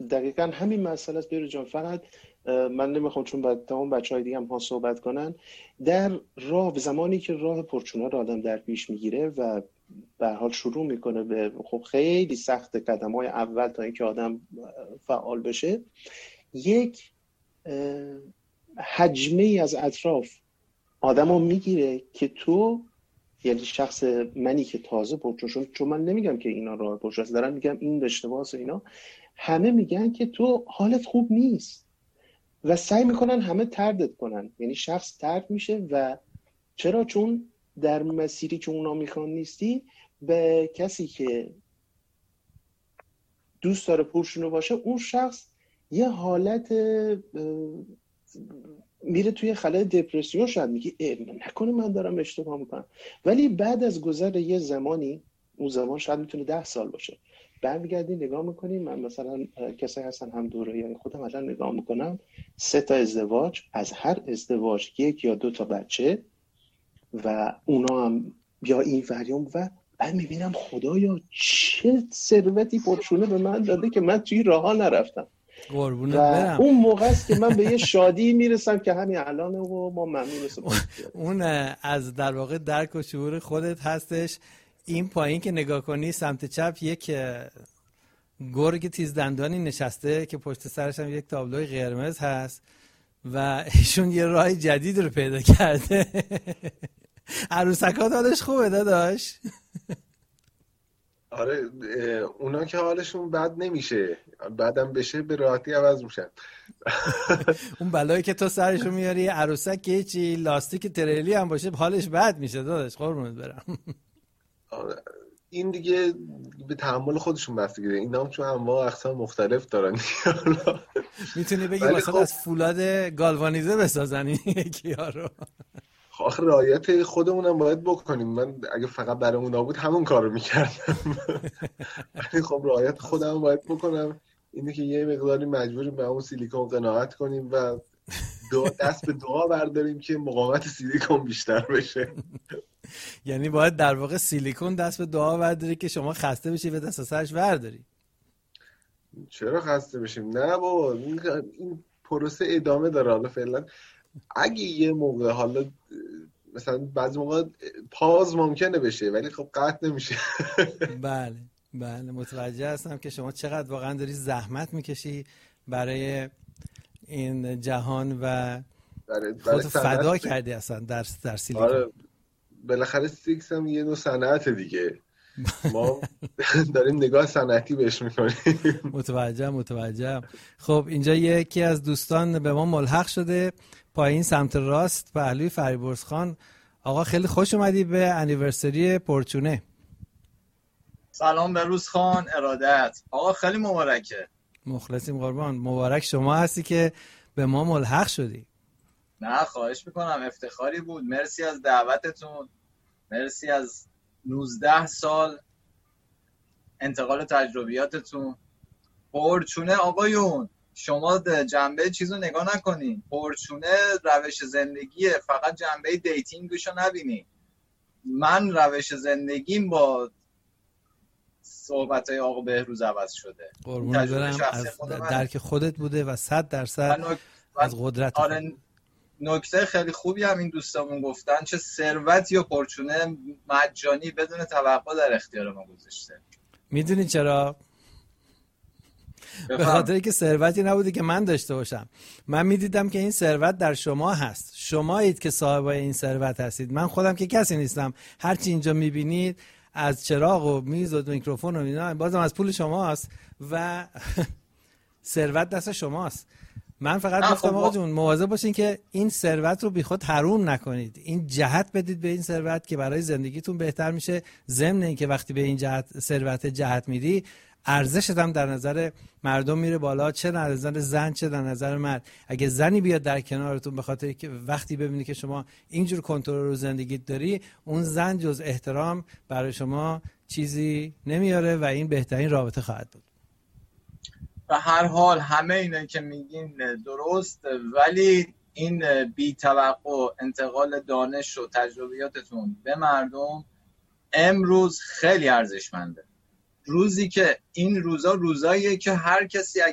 دقیقاً همین مسئله است بیرو جان. فقط من نمیخوام چون بعد تمام بچهای دیگه هم ها صحبت کنن، در راه زمانی که راه پرچونه رو آدم در پیش میگیره و به حال شروع میکنه به خب خیلی سخت قدم‌های اول تا اینکه آدم فعال بشه، یک حجمه از اطراف آدمو میگیره که تو، یعنی شخص منی که تازه پرچون، چون من نمیگم که اینا راه پرچون است، دارم میگم این اشتباهه، اینا همه میگن که تو حالت خوب نیست و سعی میکنن همه طردت کنن، یعنی شخص طرد میشه. و چرا؟ چون در مسیری که اونا میخوان نیستی. به کسی که دوست داره پرچونه باشه، اون شخص یه حالت میره توی خلأ دپرسیون، شاید میگه نکنه من دارم اشتباه میکنم. ولی بعد از گذر یه زمانی، اون زمان شاید میتونه 10 سال باشه، برمیگردی نگاه میکنیم. من مثلا کسایی هستن هم دوره یعنی خودم الان نگاه میکنم 3 تا ازدواج، از هر ازدواج 1 یا 2 تا بچه و اونا هم بیا این وریام و بعد میبینم خدایا چه ثروتی پرچونه به من داده که من توی راه ها نرفتم. قربونت و برم. اون موقع است که من به یه شادی میرسم که همین الانه و ما ممنون اون از در واقع درک و شعور خودت هستش. این پایین که نگاه کنی سمت چپ یک گرگ تیزدندانی نشسته که پشت سرش هم یک تابلوی قرمز هست و ایشون یه راه جدید رو پیدا کرده. عروسکات حالش خوبه داداش؟ آره اونا که حالشون بد نمیشه، بعدم بشه به راحتی عوض میشن. اون بلایی که تو سرشو میاری عروسک که چی لاستیک تریلی هم باشه حالش بد میشه داداش، قربونت برم. آره این دیگه به تحمل خودشون بستگی داره، اینا هم چون انواع اقسام مختلف دارن. میتونی بگی مثلا خب از فولاد گالوانیزه بسازن یکی‌ها رو. آخه رعایت خودمونم باید بکنیم. من اگه فقط برای اونا بود همون کارو میکردم. ولی خب رعایت خودم باید بکنم، اینه که یه مقداری مجبوریم به اون سیلیکون قناعت کنیم و دست به دعا برداریم که مقاومت سیلیکون بیشتر بشه. یعنی باید در واقع سیلیکون دست به دعا برداری که شما خسته بشی و دست از سرش برداری. چرا خسته بشیم؟ نه بابا این پروسه ادامه داره. حالا فعلا اگه یه موقع حالا مثلا بعضی موقع پاز ممکنه بشه ولی خب قطع نمیشه. بله متوجه هستم که شما چقدر واقعا داری زحمت میکشی برای این جهان و خودت فدا کردی اصلا در سیلیکون. آره بالاخره سیکس هم یه نوع صنعت دیگه، ما داریم نگاه صنعتی بهش میکنیم. متوجهم. خب اینجا یکی از دوستان به ما ملحق شده پایین سمت راست، پهلوی فریبرز خان. آقا خیلی خوش اومدی به انیورسری پرچونه. سلام بروز خان، ارادت. آقا خیلی مبارکه. مخلصیم قربان. مبارک شما هستی که به ما ملحق شدی. نه خواهش میکنم، افتخاری بود. مرسی از دعوتتون، مرسی از 19 سال انتقال تجربیاتتون. پرچونه آقایون شما جنبه چیزو نگاه نکنین، پرچونه روش زندگیه، فقط جنبه دیتینگشو نبینین. من روش زندگیم با صحبتای آقا بهروز عوض شده. قربونت برم، از درک خودت بوده و 100% از قدرت. آره نکته خیلی خوبی هم این دوستامون گفتن، چه ثروتی و پرچونه مجانی بدون توقع در اختیار ما گذاشته. میدونی چرا؟ به خاطر که ثروتی نبوده که من داشته باشم. من میدیدم که این ثروت در شما هست، شمایید که صاحب این ثروت هستید. من خودم که کسی نیستم. هرچی اینجا میبینید از چراغ و میز و میکروفون و اینا بازم از پول شماست و ثروت دست شماست. من فقط گفتم آقا جون مواظب باشین که این ثروت رو بیخود حروم نکنید، این جهت بدید به این ثروت که برای زندگیتون بهتر میشه. ضمن این که وقتی به این جهت ثروت جهت میدی، ارزشت هم در نظر مردم میره بالا، چه در نظر زن چه در نظر مرد. اگه زنی بیاد در کنارتون به خاطر که وقتی ببینی که شما اینجور کنترل رو زندگیت داری، اون زن جز احترام برای شما چیزی نمیاره و این بهترین رابطه خواهد بود. به هر حال همه اینه که میگین درست، ولی این بی توقع انتقال دانش و تجربیاتتون به مردم امروز خیلی ارزشمنده. روزی که این روزاییه که هر کسی